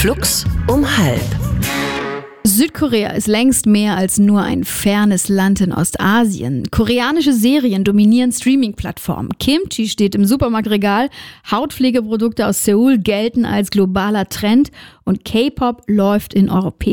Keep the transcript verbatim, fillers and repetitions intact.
Flux um halb. Südkorea ist längst mehr als nur ein fernes Land in Ostasien. Koreanische Serien dominieren Streaming-Plattformen. Kimchi steht im Supermarktregal, Hautpflegeprodukte aus Seoul gelten als globaler Trend und K-Pop läuft in europäischen